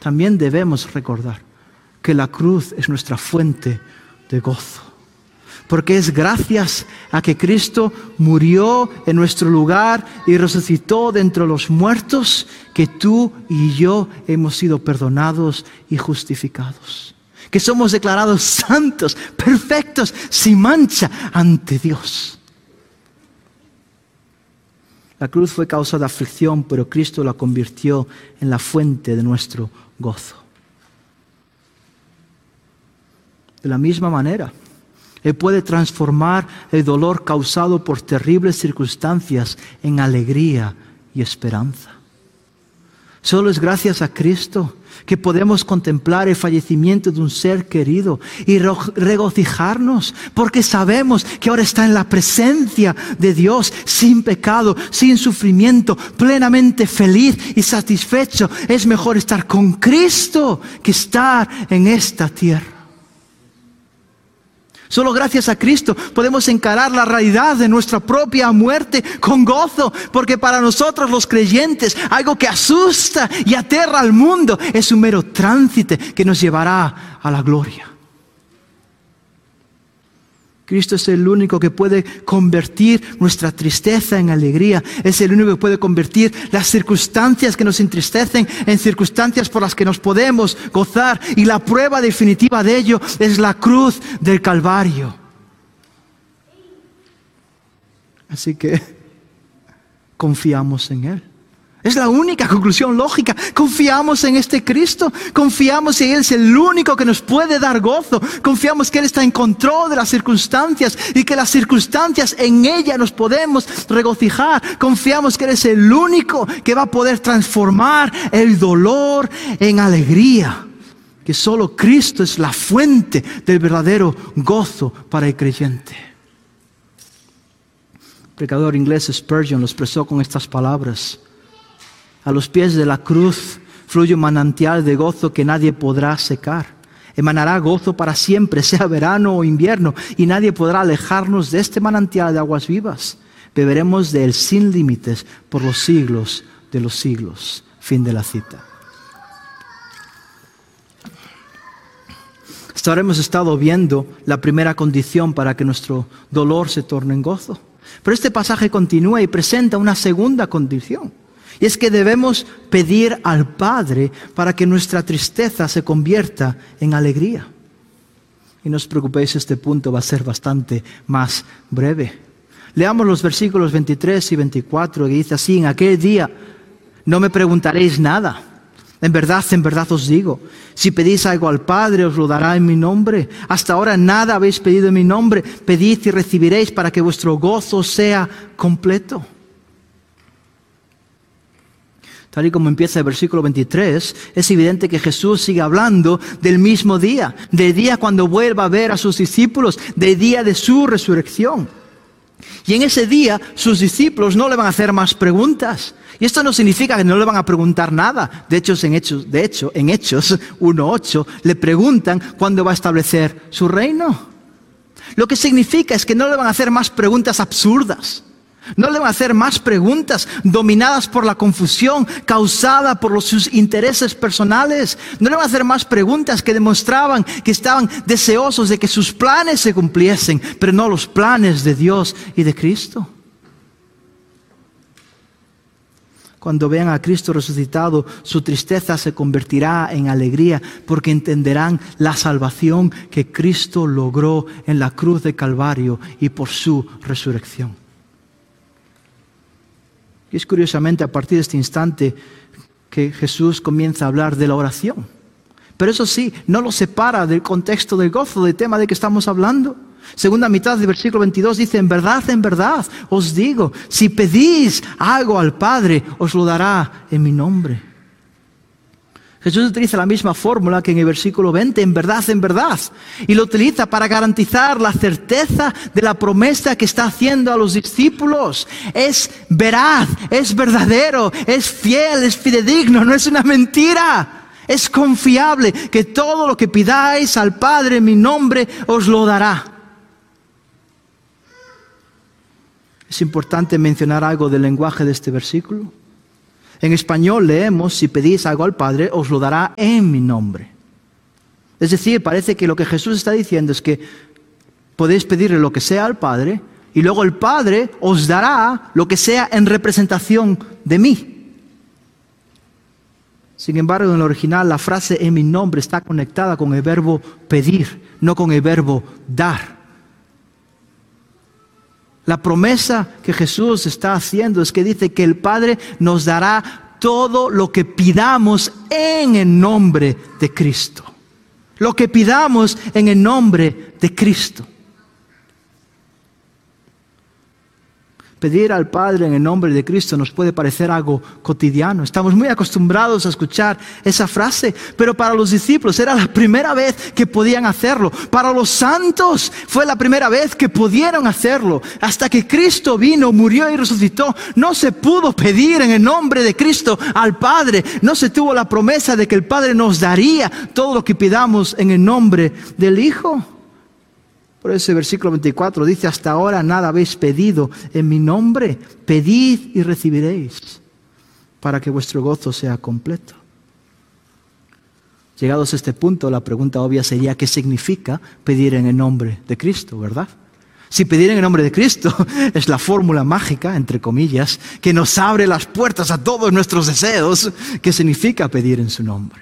también debemos recordar que la cruz es nuestra fuente de gozo. Porque es gracias a que Cristo murió en nuestro lugar y resucitó de entre los muertos que tú y yo hemos sido perdonados y justificados. Que somos declarados santos, perfectos, sin mancha ante Dios. La cruz fue causa de aflicción, pero Cristo la convirtió en la fuente de nuestro gozo. De la misma manera, Él puede transformar el dolor causado por terribles circunstancias en alegría y esperanza. Solo es gracias a Cristo que podemos contemplar el fallecimiento de un ser querido y regocijarnos, porque sabemos que ahora está en la presencia de Dios, sin pecado, sin sufrimiento, plenamente feliz y satisfecho. Es mejor estar con Cristo que estar en esta tierra. Solo gracias a Cristo podemos encarar la realidad de nuestra propia muerte con gozo, porque para nosotros los creyentes algo que asusta y aterra al mundo es un mero tránsito que nos llevará a la gloria. Cristo es el único que puede convertir nuestra tristeza en alegría. Es el único que puede convertir las circunstancias que nos entristecen en circunstancias por las que nos podemos gozar. Y la prueba definitiva de ello es la cruz del Calvario. Así que confiamos en Él. Es la única conclusión lógica. Confiamos en este Cristo. Confiamos en Él. Es el único que nos puede dar gozo. Confiamos que Él está en control de las circunstancias y que las circunstancias en ella nos podemos regocijar. Confiamos que Él es el único que va a poder transformar el dolor en alegría. Que solo Cristo es la fuente del verdadero gozo para el creyente. El predicador inglés Spurgeon lo expresó con estas palabras: a los pies de la cruz fluye un manantial de gozo que nadie podrá secar. Emanará gozo para siempre, sea verano o invierno, y nadie podrá alejarnos de este manantial de aguas vivas. Beberemos de él sin límites por los siglos de los siglos. Fin de la cita. Hasta ahora hemos estado viendo la primera condición para que nuestro dolor se torne en gozo. Pero este pasaje continúa y presenta una segunda condición. Y es que debemos pedir al Padre para que nuestra tristeza se convierta en alegría. Y no os preocupéis, este punto va a ser bastante más breve. Leamos los versículos 23 y 24, que dice así: en aquel día no me preguntaréis nada. En verdad os digo, si pedís algo al Padre, os lo dará en mi nombre. Hasta ahora nada habéis pedido en mi nombre. Pedid y recibiréis para que vuestro gozo sea completo. Tal y como empieza el versículo 23, es evidente que Jesús sigue hablando del mismo día, del día cuando vuelva a ver a sus discípulos, del día de su resurrección. Y en ese día sus discípulos no le van a hacer más preguntas. Y esto no significa que no le van a preguntar nada. De hecho, en Hechos 1:8 le preguntan cuándo va a establecer su reino. Lo que significa es que no le van a hacer más preguntas absurdas. No le van a hacer más preguntas dominadas por la confusión causada por sus intereses personales. No le van a hacer más preguntas que demostraban que estaban deseosos de que sus planes se cumpliesen, pero no los planes de Dios y de Cristo. Cuando vean a Cristo resucitado, su tristeza se convertirá en alegría, porque entenderán la salvación que Cristo logró en la cruz de Calvario y por su resurrección. Y es curiosamente a partir de este instante que Jesús comienza a hablar de la oración. Pero eso sí, no lo separa del contexto del gozo, del tema de que estamos hablando. Segunda mitad del versículo 22 dice: en verdad os digo, si pedís algo al Padre, os lo dará en mi nombre. Jesús utiliza la misma fórmula que en el versículo 20, en verdad, y lo utiliza para garantizar la certeza de la promesa que está haciendo a los discípulos. Es veraz, es verdadero, es fiel, es fidedigno, no es una mentira. Es confiable que todo lo que pidáis al Padre en mi nombre os lo dará. Es importante mencionar algo del lenguaje de este versículo. En español leemos, si pedís algo al Padre, os lo dará en mi nombre. Es decir, parece que lo que Jesús está diciendo es que podéis pedirle lo que sea al Padre y luego el Padre os dará lo que sea en representación de mí. Sin embargo, en el original la frase en mi nombre está conectada con el verbo pedir, no con el verbo dar. La promesa que Jesús está haciendo es que dice que el Padre nos dará todo lo que pidamos en el nombre de Cristo. Lo que pidamos en el nombre de Cristo. Pedir al Padre en el nombre de Cristo nos puede parecer algo cotidiano. Estamos muy acostumbrados a escuchar esa frase, pero para los discípulos era la primera vez que podían hacerlo. Para los santos fue la primera vez que pudieron hacerlo. Hasta que Cristo vino, murió y resucitó, no se pudo pedir en el nombre de Cristo al Padre. No se tuvo la promesa de que el Padre nos daría todo lo que pidamos en el nombre del Hijo. Por eso el versículo 24 dice, hasta ahora nada habéis pedido en mi nombre. Pedid y recibiréis, para que vuestro gozo sea completo. Llegados a este punto, la pregunta obvia sería, ¿qué significa pedir en el nombre de Cristo, verdad? Si pedir en el nombre de Cristo es la fórmula mágica, entre comillas, que nos abre las puertas a todos nuestros deseos, ¿qué significa pedir en su nombre?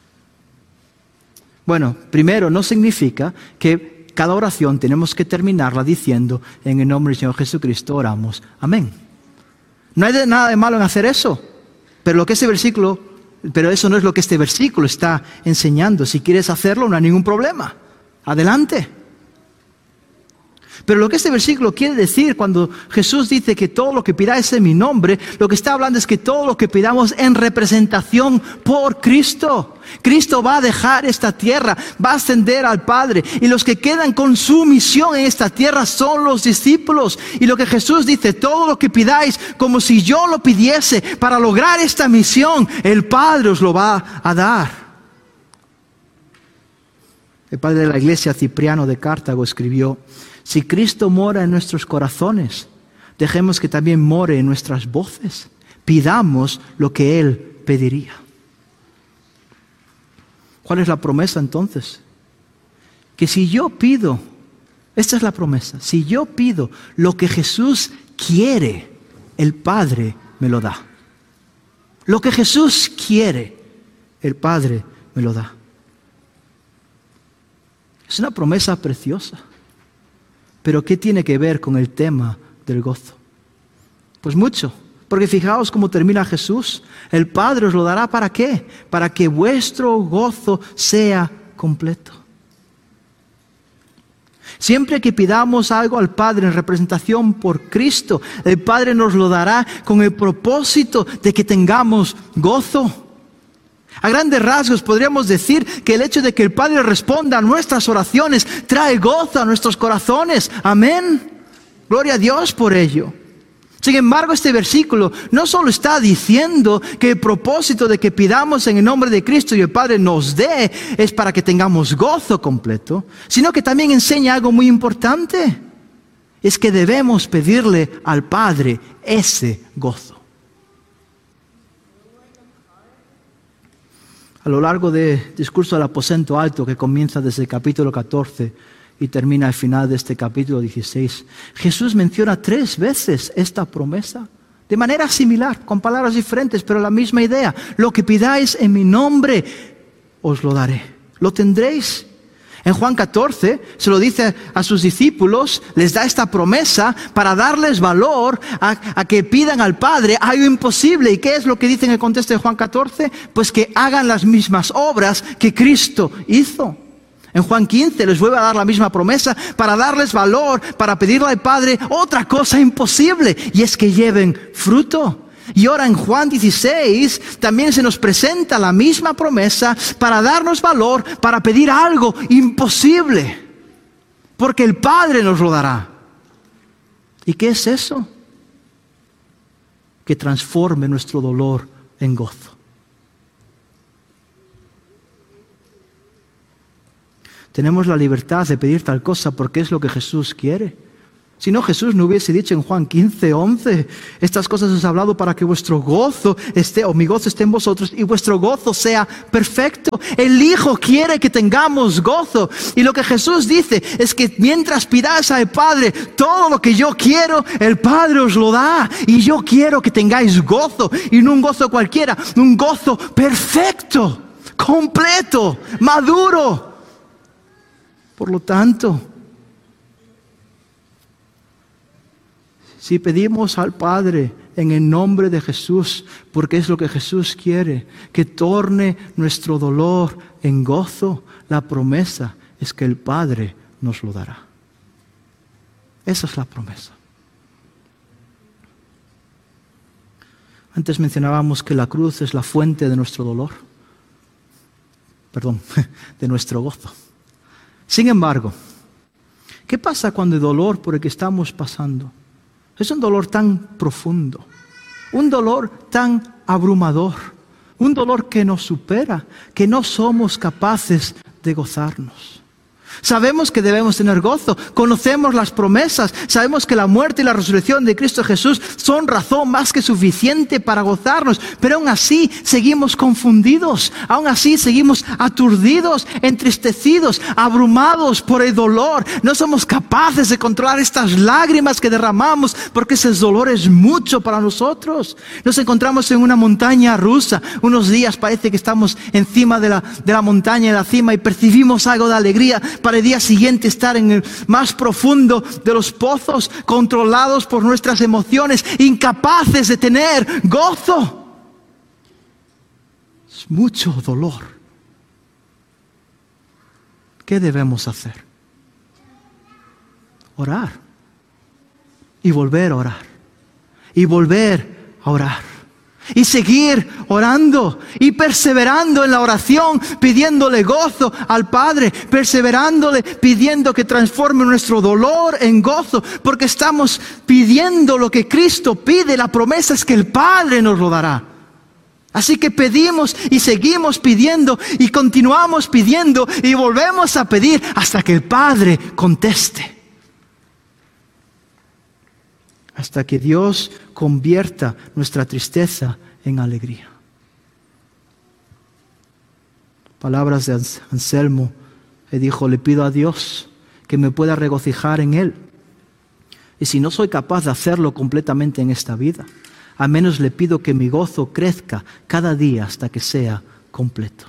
Bueno, primero, no significa que cada oración tenemos que terminarla diciendo, en el nombre del Señor Jesucristo oramos, amén. No hay nada de malo en hacer eso, pero eso no es lo que este versículo está enseñando. Si quieres hacerlo, no hay ningún problema. Adelante. Pero lo que este versículo quiere decir cuando Jesús dice que todo lo que pidáis en mi nombre, lo que está hablando es que todo lo que pidamos en representación por Cristo. Cristo va a dejar esta tierra, va a ascender al Padre, y los que quedan con su misión en esta tierra son los discípulos. Y lo que Jesús dice, todo lo que pidáis como si yo lo pidiese para lograr esta misión, el Padre os lo va a dar. El padre de la iglesia, Cipriano de Cartago, escribió, si Cristo mora en nuestros corazones, dejemos que también more en nuestras voces. Pidamos lo que Él pediría. ¿Cuál es la promesa entonces? Que si yo pido, esta es la promesa, si yo pido lo que Jesús quiere, el Padre me lo da. Lo que Jesús quiere, el Padre me lo da. Es una promesa preciosa. Pero ¿qué tiene que ver con el tema del gozo? Pues mucho. Porque fijaos cómo termina Jesús. El Padre os lo dará ¿para qué? Para que vuestro gozo sea completo. Siempre que pidamos algo al Padre en representación por Cristo, el Padre nos lo dará con el propósito de que tengamos gozo. A grandes rasgos podríamos decir que el hecho de que el Padre responda a nuestras oraciones trae gozo a nuestros corazones. Amén. Gloria a Dios por ello. Sin embargo, este versículo no solo está diciendo que el propósito de que pidamos en el nombre de Cristo y el Padre nos dé es para que tengamos gozo completo, sino que también enseña algo muy importante. Es que debemos pedirle al Padre ese gozo. A lo largo del discurso del aposento alto, que comienza desde el capítulo 14 y termina al final de este capítulo 16, Jesús menciona 3 veces esta promesa, de manera similar, con palabras diferentes, pero la misma idea. Lo que pidáis en mi nombre, os lo daré, lo tendréis. En Juan 14 se lo dice a sus discípulos, les da esta promesa para darles valor a que pidan al Padre algo imposible. ¿Y qué es lo que dice en el contexto de Juan 14? Pues que hagan las mismas obras que Cristo hizo. En Juan 15 les vuelve a dar la misma promesa para darles valor, para pedirle al Padre otra cosa imposible, y es que lleven fruto. Y ahora en Juan 16 también se nos presenta la misma promesa para darnos valor, para pedir algo imposible, porque el Padre nos lo dará. ¿Y qué es eso? Que transforme nuestro dolor en gozo. Tenemos la libertad de pedir tal cosa porque es lo que Jesús quiere. Si no, Jesús no hubiese dicho en Juan 15:11, estas cosas os he hablado para que vuestro gozo esté, o mi gozo esté en vosotros, y vuestro gozo sea perfecto. El Hijo quiere que tengamos gozo. Y lo que Jesús dice es que mientras pidáis al Padre todo lo que yo quiero, el Padre os lo da. Y yo quiero que tengáis gozo, y no un gozo cualquiera, un gozo perfecto, completo, maduro. Por lo tanto, si pedimos al Padre en el nombre de Jesús, porque es lo que Jesús quiere, que torne nuestro dolor en gozo, la promesa es que el Padre nos lo dará. Esa es la promesa. Antes mencionábamos que la cruz es la fuente de nuestro dolor. De nuestro gozo. Sin embargo, ¿qué pasa cuando el dolor por el que estamos pasando es un dolor tan profundo, un dolor tan abrumador, un dolor que nos supera, que no somos capaces de gozarnos? Sabemos que debemos tener gozo, conocemos las promesas, sabemos que la muerte y la resurrección de Cristo Jesús son razón más que suficiente para gozarnos, pero aún así seguimos confundidos, aún así seguimos aturdidos, entristecidos, abrumados por el dolor. No somos capaces de controlar estas lágrimas que derramamos porque ese dolor es mucho para nosotros. Nos encontramos en una montaña rusa, unos días parece que estamos encima de la montaña, en la cima, y percibimos algo de alegría, para el día siguiente estar en el más profundo de los pozos, controlados por nuestras emociones, incapaces de tener gozo. Es mucho dolor. ¿Qué debemos hacer? Orar. Y volver a orar. Y volver a orar. Y seguir orando y perseverando en la oración, pidiéndole gozo al Padre, perseverándole, pidiendo que transforme nuestro dolor en gozo, porque estamos pidiendo lo que Cristo pide. La promesa es que el Padre nos lo dará. Así que pedimos y seguimos pidiendo y continuamos pidiendo y volvemos a pedir hasta que el Padre conteste. Hasta que Dios convierta nuestra tristeza en alegría. Palabras de Anselmo, le dijo: le pido a Dios que me pueda regocijar en Él. Y si no soy capaz de hacerlo completamente en esta vida, al menos le pido que mi gozo crezca cada día hasta que sea completo.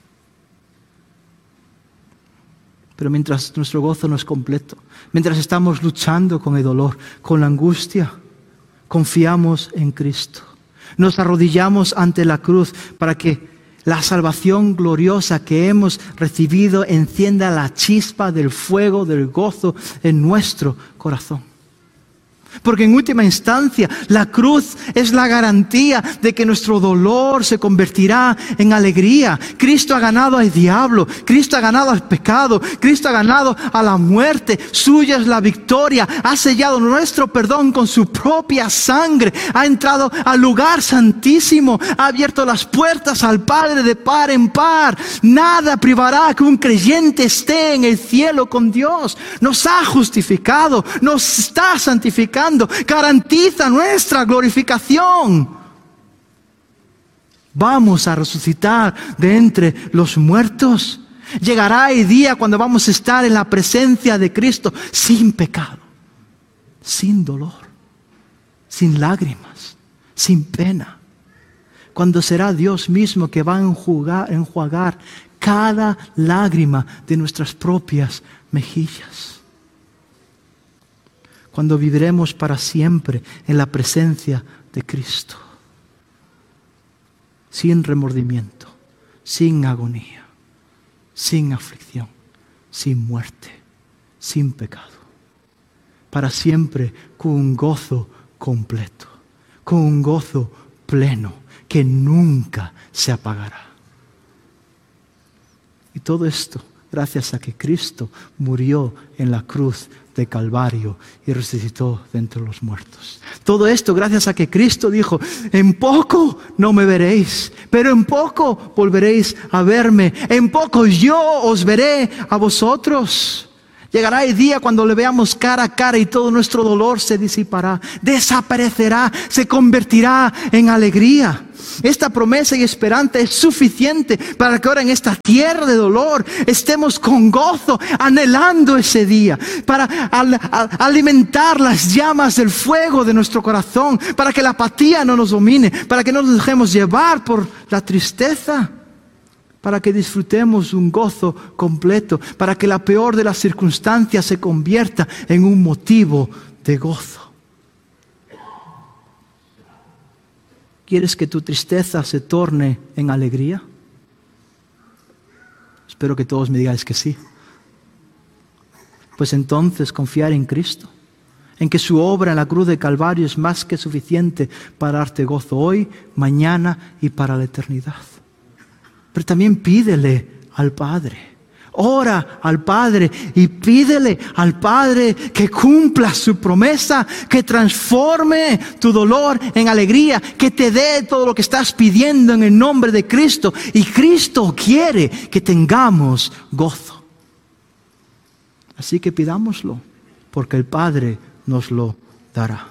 Pero mientras nuestro gozo no es completo, mientras estamos luchando con el dolor, con la angustia, confiamos en Cristo. Nos arrodillamos ante la cruz para que la salvación gloriosa que hemos recibido encienda la chispa del fuego del gozo en nuestro corazón. Porque en última instancia la cruz es la garantía de que nuestro dolor se convertirá en alegría. Cristo ha ganado al diablo, Cristo ha ganado al pecado, Cristo ha ganado a la muerte. Suya es la victoria, ha sellado nuestro perdón con su propia sangre, ha entrado al lugar santísimo, ha abierto las puertas al Padre de par en par. Nada privará que un creyente esté en el cielo con Dios. Nos ha justificado, nos está santificando, garantiza nuestra glorificación. Vamos a resucitar de entre los muertos. Llegará el día cuando vamos a estar en la presencia de Cristo sin pecado, sin dolor, sin lágrimas, sin pena. Cuando será Dios mismo que va a enjuagar cada lágrima de nuestras propias mejillas. Cuando viviremos para siempre en la presencia de Cristo, sin remordimiento, sin agonía, sin aflicción, sin muerte, sin pecado, para siempre con un gozo completo, con un gozo pleno que nunca se apagará. Y todo esto gracias a que Cristo murió en la cruz de Calvario y resucitó de entre los muertos. Todo esto gracias a que Cristo dijo: en poco no me veréis, pero en poco volveréis a verme, en poco yo os veré a vosotros. Llegará el día cuando le veamos cara a cara y todo nuestro dolor se disipará, desaparecerá, se convertirá en alegría. Esta promesa y esperanza es suficiente para que ahora en esta tierra de dolor estemos con gozo, anhelando ese día, para alimentar las llamas del fuego de nuestro corazón, para que la apatía no nos domine, para que no nos dejemos llevar por la tristeza, para que disfrutemos un gozo completo, para que la peor de las circunstancias se convierta en un motivo de gozo. ¿Quieres que tu tristeza se torne en alegría? Espero que todos me digáis que sí. Pues entonces confiar en Cristo, en que su obra en la cruz de Calvario es más que suficiente para darte gozo hoy, mañana y para la eternidad. Pero también pídele al Padre. Ora al Padre y pídele al Padre que cumpla su promesa, que transforme tu dolor en alegría, que te dé todo lo que estás pidiendo en el nombre de Cristo. Y Cristo quiere que tengamos gozo. Así que pidámoslo, porque el Padre nos lo dará.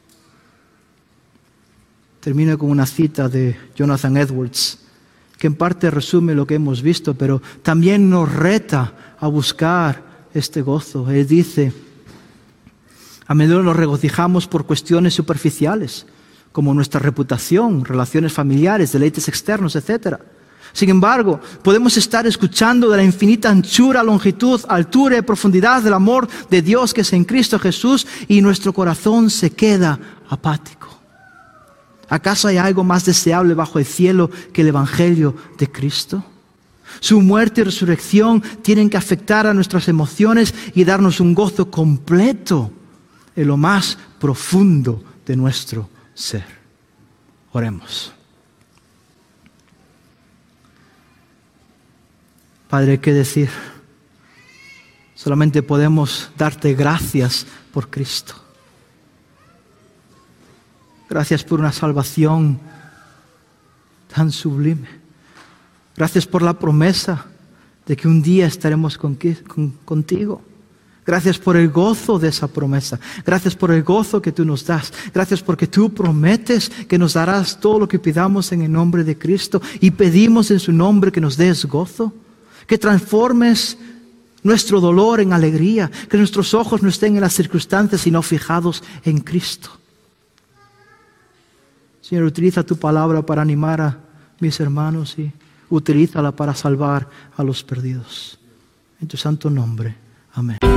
Termino con una cita de Jonathan Edwards, que en parte resume lo que hemos visto, pero también nos reta a buscar este gozo. Él dice: a menudo nos regocijamos por cuestiones superficiales, como nuestra reputación, relaciones familiares, deleites externos, etc. Sin embargo, podemos estar escuchando de la infinita anchura, longitud, altura y profundidad del amor de Dios que es en Cristo Jesús, y nuestro corazón se queda apático. ¿Acaso hay algo más deseable bajo el cielo que el Evangelio de Cristo? Su muerte y resurrección tienen que afectar a nuestras emociones y darnos un gozo completo en lo más profundo de nuestro ser. Oremos. Padre, ¿qué decir? Solamente podemos darte gracias por Cristo. Gracias por una salvación tan sublime. Gracias por la promesa de que un día estaremos contigo. Gracias por el gozo de esa promesa. Gracias por el gozo que tú nos das. Gracias porque tú prometes que nos darás todo lo que pidamos en el nombre de Cristo. Y pedimos en su nombre que nos des gozo. Que transformes nuestro dolor en alegría. Que nuestros ojos no estén en las circunstancias, sino fijados en Cristo. Señor, utiliza tu palabra para animar a mis hermanos y utilízala para salvar a los perdidos. En tu santo nombre. Amén.